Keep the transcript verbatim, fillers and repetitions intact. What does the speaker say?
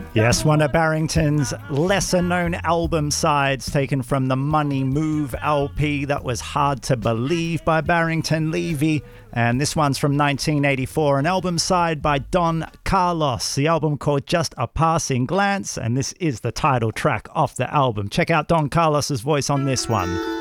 Yes, one of Barrington's lesser-known album sides taken from the Money Move L P. That was Hard to Believe by Barrington Levy. And this one's from nineteen eighty-four, an album side by Don Carlos. The album called Just a Passing Glance, and this is the title track off the album. Check out Don Carlos's voice on this one.